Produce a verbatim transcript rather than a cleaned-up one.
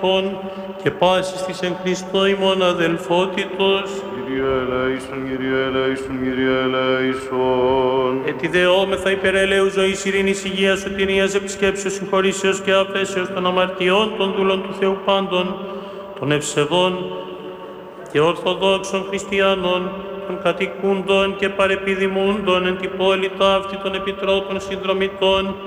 ημών και πάσης της εν Χριστώ ημών αδελφότητος. Κύριε ελέησον, Κύριε ελέησον, Κύριε ελέησον. Ετιδεόμεθα υπερελαίου ζωής, ειρήνης, υγείας, σωτηρίας, επισκέψεως, συγχωρήσεως και αφέσεως των αμαρτιών των δούλων του Θεού πάντων, των ευσεβών και ορθοδόξων χριστιανών, των κατοικούντων και παρεπιδημούντων εν την πόλη ταύτη των επιτρόπων συνδρομητών,